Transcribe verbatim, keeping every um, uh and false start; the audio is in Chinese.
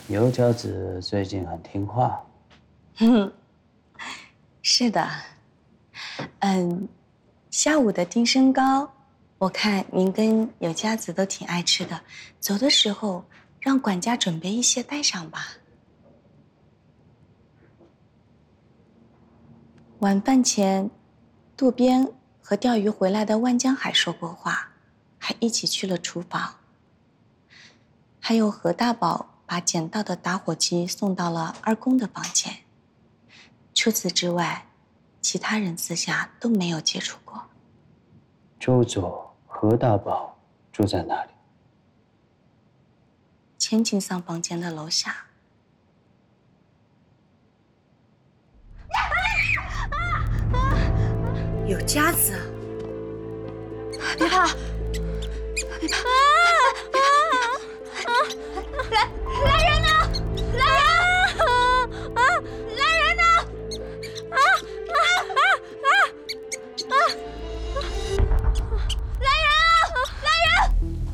尤家子最近很听话。 嗯，是的。嗯，下午的丁参糕，我看您跟尤家子都挺爱吃的。走的时候让管家准备一些带上吧。晚饭前，渡边和钓鱼回来的万江海说过话，还一起去了厨房。还有何大宝把捡到的打火机送到了二公的房间。除此之外，其他人私下都没有接触过。 周佐、何大宝住在哪里？ 千景桑房间的楼下。 有家子，别怕，别怕。